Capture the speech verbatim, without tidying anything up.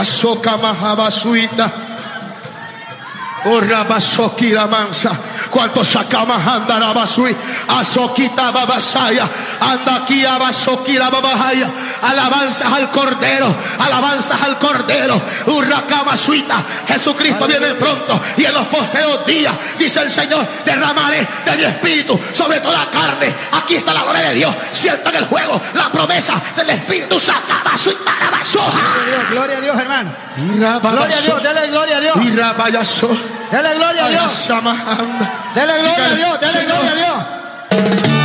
Soca mahabasuita. Ora basokira mansa. Cuanto sacamos andara basui. Azokita babasaya. Anda aquí a basokira babahaya. Alabanzas al Cordero. Alabanzas al Cordero. Urracama suita. Jesucristo viene pronto. Y en los postreros días, dice el Señor, derramaré de mi espíritu sobre toda carne. Aquí está la gloria de Dios. Siento en el juego la promesa del Espíritu. Sacaba suita la basoja. Gloria a Dios, hermano. Gloria a Dios. Dele gloria a Dios. Dele gloria a Dios. Dele gloria a Dios. Dele gloria a Dios. Dele gloria a Dios.